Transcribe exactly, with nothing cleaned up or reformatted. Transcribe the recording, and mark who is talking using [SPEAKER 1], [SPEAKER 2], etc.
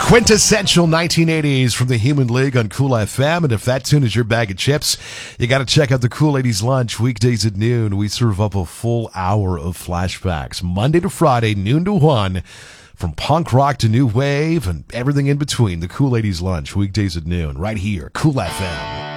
[SPEAKER 1] Quintessential nineteen eighties from the Human League on Cool F M. And if that tune is your bag of chips, you got to check out the Cool eighties Lunch weekdays at noon. We serve up a full hour of flashbacks, Monday to Friday, noon to one, from punk rock to new wave and everything in between. The Cool eighties Lunch weekdays at noon, right here, Cool F M.